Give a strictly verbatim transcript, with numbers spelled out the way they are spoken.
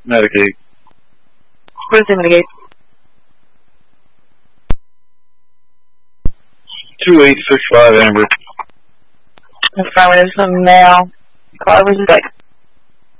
Medicaid. Where's the Medicaid? two eight six five Amber. Affirmative, some male. Caller, was it like